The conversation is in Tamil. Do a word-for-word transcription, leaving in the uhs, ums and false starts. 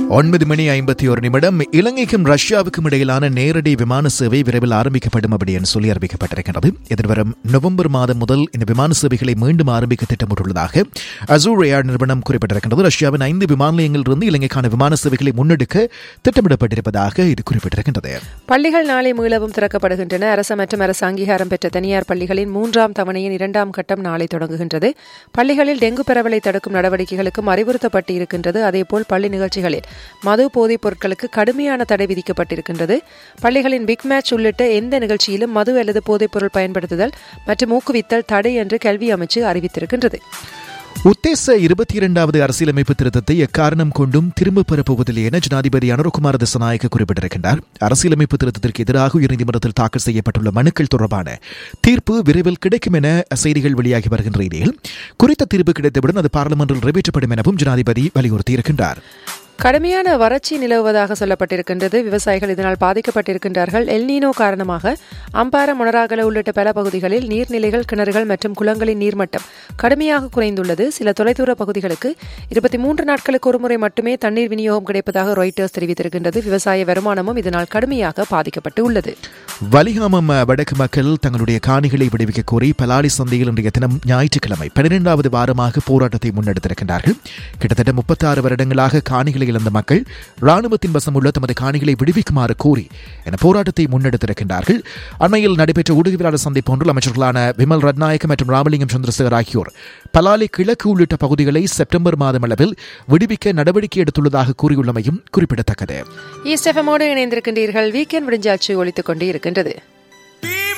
ஒன்பது மணி ஐம்பத்தி ஒரு நிமிடம். இலங்கைக்கும் ரஷ்யாவுக்கும் இடையிலான நேரடி விமான சேவை விரைவில் ஆரம்பிக்கப்படும் அப்படி என்று சொல்லி அறிவிக்கப்பட்டிருக்கிறது. எதிர்வரும் நவம்பர் மாதம் முதல் இந்த விமான சேவைகளை மீண்டும் ஆரம்பிக்க திட்டமிட்டுள்ளதாக அசூர் ஏர் நிறுவனம் குறிப்பிட்டிருக்கிறது. ரஷ்யாவின் ஐந்து விமான நிலையங்களிலிருந்து இலங்கைக்கான விமான சேவைகளை முன்னெடுக்க திட்டமிடப்பட்டிருப்பதாக இது குறிப்பிட்டிருக்கின்றது. பள்ளிகள் நாளை மீளவும் திறக்கப்படுகின்றன. அரசு மற்றும் அரசு அங்கீகாரம் பெற்ற தனியார் பள்ளிகளின் மூன்றாம் தவணையின் இரண்டாம் கட்டம் நாளை தொடங்குகின்றது. பள்ளிகளில் டெங்கு பரவலை தடுக்கும் நடவடிக்கைகளுக்கும் அறிவுறுத்தப்பட்டு இருக்கின்றது. அதேபோல் பள்ளி நிகழ்ச்சிகளில் மது போதைப் பொருட்களுக்கு கடுமையான தடை விதிக்கப்பட்டிருக்கின்றது. பள்ளிகளின் பிக் மேட்ச் உள்ளிட்ட எந்த நிகழ்ச்சியிலும் மது அல்லது போதைப் பொருள் பயன்படுத்துதல் மற்றும் ஊக்குவித்தல் தடை என்று கல்வி அமைச்சு அறிவித்திருக்கின்றது. உத்தேச இருபத்தி இரண்டாவது அரசியலமைப்பு திருத்தத்தை எக்காரணம் கொண்டும் திரும்பப் பெறப்போவதில்லை என ஜனாதிபதி அனுரகுமார திசாநாயக்க குறிப்பிட்டிருக்கின்றார். அரசியலமைப்பு திருத்தத்திற்கு எதிராக உயர்நீதிமன்றத்தில் தாக்கல் செய்யப்பட்டுள்ள மனுக்கள் தொடர்பான தீர்ப்பு விரைவில் கிடைக்கும் என செய்திகள் வெளியாகி வருகின்ற நிலையில் குறித்த தீர்ப்பு கிடைத்தவுடன் அது பாராளுமன்றில் நிறைவேற்றப்படும் எனவும் ஜனாதிபதி வலியுறுத்தியிருக்கின்றார். கடுமையான வறட்சி நிலவுவதாக சொல்லப்பட்டிருக்கின்றது. விவசாயிகள் இதனால் பாதிக்கப்பட்டிருக்கின்றார்கள். எல்னினோ காரணமாக அம்பார, மொனராகல உள்ளிட்ட பல பகுதிகளில் நீர்நிலைகள், கிணறுகள் மற்றும் குளங்களின் நீர்மட்டம் கடுமையாக குறைந்துள்ளது. சில தொலைதூர பகுதிகளுக்கு இருபத்தி மூன்று நாட்களுக்கு ஒருமுறை மட்டுமே தண்ணீர் விநியோகம் கிடைப்பதாக ராய்ட்டர்ஸ் தெரிவித்திருக்கின்றது. விவசாய வருமானமும் இதனால் கடுமையாக பாதிக்கப்பட்டு உள்ளது. வலிகாமம் வடக்கு மக்கள் தங்களுடைய காணிகளை விடுவிக்க கோரி பலாலி சந்தையில் இன்றைய தினம் ஞாயிற்றுக்கிழமை பன்னிரெண்டாவது வாரமாக போராட்டத்தை முன்னெடுத்திருக்கின்றார்கள். கிட்டத்தட்ட முப்பத்தி ஆறு வருடங்களாக காணிகளை இழந்த மக்கள் ராணுவத்தின் வசம் உள்ள தமது காணிகளை விடுவிக்குமாறு கோரி என போராட்டத்தை முன்னெடுத்திருக்கின்றார்கள். அண்மையில் நடைபெற்ற ஊடகவியலாளர் சந்திப்பு ஒன்றில் அமைச்சர்களான விமல் ரத்நாயக்க மற்றும் ராமலிங்கம் சந்திரசேகர் ஆகியோர் பலாலி கிழக்கு உள்ளிட்ட பகுதிகளை செப்டம்பர் மாதம் அளவில் விடுவிக்க நடவடிக்கை எடுத்துள்ளதாக கூறியுள்ளமையும் குறிப்பிடத்தக்கது. ஈஸ்ட் எஃப்எம்மோடு இணைந்திருக்கின்றீர்கள். வீக்கெண்ட் விடிஞ்சாச்சு ஒலித்துக் கொண்டே இருக்கின்றது.